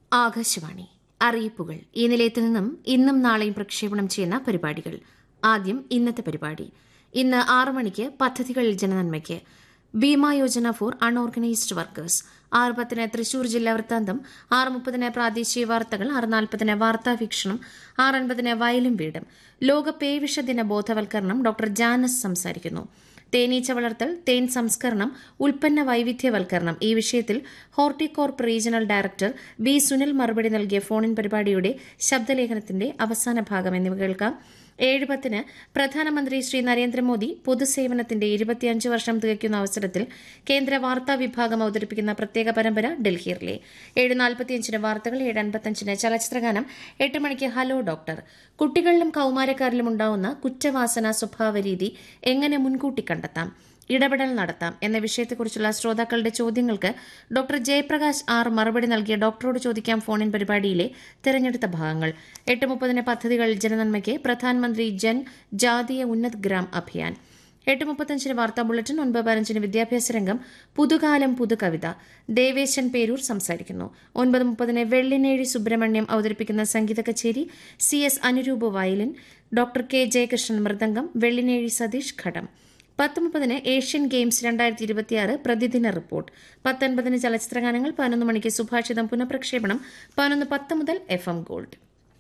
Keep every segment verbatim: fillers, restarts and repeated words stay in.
ആകാശവാണി അറിയിപ്പുകൾ. ഈ നിലയത്തിൽ നിന്നും ഇന്നും നാളെയും പ്രക്ഷേപണം ചെയ്യുന്ന പരിപാടികൾ. ആദ്യം ഇന്നത്തെ പരിപാടി. ഇന്ന് ആറു മണിക്ക് പദ്ധതികളിൽ ജനനന്മയ്ക്ക് Bima Yojana four unorganised workers. ആറ് പത്തിന് തൃശൂർ ജില്ലാ വൃത്താന്തം, ആറ് മുപ്പതിന് പ്രാദേശിക വാർത്തകൾ, ആറ് നാൽപ്പതിന് വാർത്താ വീക്ഷണം, ആറ് അൻപതിന് വയലും വീടും. ലോക പേവിഷ ദിന ബോധവൽക്കരണം ഡോക്ടർ ജാനസ് സംസാരിക്കുന്നു. തേനീച്ച വളർത്തൽ, തേൻ സംസ്കരണം, ഉൽപ്പന്ന വൈവിധ്യവൽക്കരണം ഈ വിഷയത്തിൽ Horticorp regional director B Sunil മറുപടി നൽകിയ ഫോണിൻ പരിപാടിയുടെ ശബ്ദലേഖനത്തിന്റെ അവസാന ഭാഗം എന്നിവ കേൾക്കാം. ഏഴ് പത്തിന് പ്രധാനമന്ത്രി ശ്രീ നരേന്ദ്രമോദി പൊതുസേവനത്തിന്റെ ഇരുപത്തിയഞ്ച് വർഷം തികയ്ക്കുന്ന അവസരത്തിൽ കേന്ദ്ര വാർത്താ വിഭാഗം അവതരിപ്പിക്കുന്ന പ്രത്യേക പരമ്പര ഡൽഹി റിലേ. ഏഴ് നാൽപ്പത്തിയഞ്ചിന് വാർത്തകൾ, ഏഴ് അൻപത്തഞ്ചിന് ചലച്ചിത്രഗാനം, എട്ട് മണിക്ക് ഹലോ ഡോക്ടർ. കുട്ടികളിലും കൌമാരക്കാരിലും ഉണ്ടാവുന്ന കുറ്റവാസന സ്വഭാവരീതി എങ്ങനെ മുൻകൂട്ടി കണ്ടെത്താം, ഇടപെടൽ നടത്താം എന്ന വിഷയത്തെക്കുറിച്ചുള്ള ശ്രോതാക്കളുടെ ചോദ്യങ്ങൾക്ക് ഡോക്ടർ ജയപ്രകാശ് ആർ മറുപടി നൽകിയ ഡോക്ടറോട് ചോദിക്കാം ഫോണിൻ പരിപാടിയിലെ തെരഞ്ഞെടുത്ത ഭാഗങ്ങൾ. എട്ട് മുപ്പതിന് പദ്ധതികൾ ജനനന്മയ്ക്ക് പ്രധാനമന്ത്രി ജൻ ജാതീയ ഉന്നത് ഗ്രാം അഭിയാൻ. എട്ട് മുപ്പത്തഞ്ചിന് വാർത്താ ബുള്ളറ്റിൻ, ഒൻപത് പതിനഞ്ചിന് വിദ്യാഭ്യാസ രംഗം പുതുകാലം പുതുകവിത. ദേവേശൻ പേരൂർ സംസാരിക്കുന്നു. ഒൻപത് മുപ്പതിന് വെള്ളിനേഴി സുബ്രഹ്മണ്യം അവതരിപ്പിക്കുന്ന സംഗീത കച്ചേരി, C S Anuroop violin, doctor K Jayakrishnan mridangam, Vellinezhi Satheesh ഘടം. പത്ത് മുപ്പതിന് ഏഷ്യൻ ഗെയിംസ് രണ്ടായിരത്തി ഇരുപത്തിയാറ് പ്രതിദിന റിപ്പോർട്ട്. പത്തൊൻപതിന് ചലച്ചിത്രഗാനങ്ങൾ, പതിനൊന്ന് മണിക്ക് സുഭാഷിതം പുനഃപ്രക്ഷേപണം, പതിനൊന്ന് പത്ത് മുതൽ എഫ് എം ഗോൾഡ്.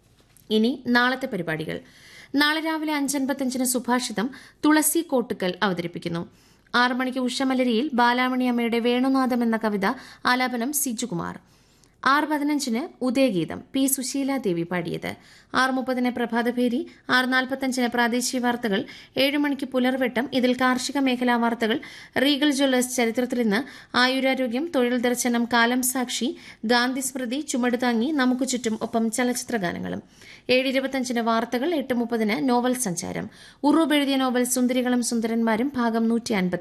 ഇനി നാളത്തെ പരിപാടികൾ. നാളെ രാവിലെ അഞ്ചൻപത്തഞ്ചിന് സുഭാഷിതം തുളസി കോട്ടുക്കൽ അവതരിപ്പിക്കുന്നു. ആറ് മണിക്ക് ഉഷമലരിയിൽ ബാലാമണി അമ്മയുടെ വേണുനാഥം എന്ന കവിത ആലാപനം സിജുകുമാർ. ആറ് പതിനഞ്ചിന് ഉദയഗീതം, പി സുശീലാദേവി പാടിയത്. ആറ് മുപ്പതിന് പ്രഭാതഭേരി, ആറ് നാൽപ്പത്തഞ്ചിന് പ്രാദേശിക വാർത്തകൾ, ഏഴ് മണിക്ക് പുലർവെട്ടം. ഇതിൽ കാർഷിക മേഖലാ വാർത്തകൾ, റീഗൽ ജ്വല്ലേഴ്സ് ചരിത്രത്തിൽ ഇന്ന്, ആയുരാരോഗ്യം, തൊഴിൽ ദർശനം, കാലം സാക്ഷി, ഗാന്ധി സ്മൃതി, ചുമടുതാങ്ങി, നമുക്ക് ചുറ്റും, ഒപ്പം ചലച്ചിത്രഗാനങ്ങളും. ഏഴ് ഇരുപത്തഞ്ചിന് വാർത്തകൾ, എട്ട് മുപ്പതിന് നോവൽ സഞ്ചാരം. ഉറൂബ് എഴുതിയ നോവൽ സുന്ദരികളും സുന്ദരന്മാരും ഭാഗം നൂറ്റി അൻപത്തി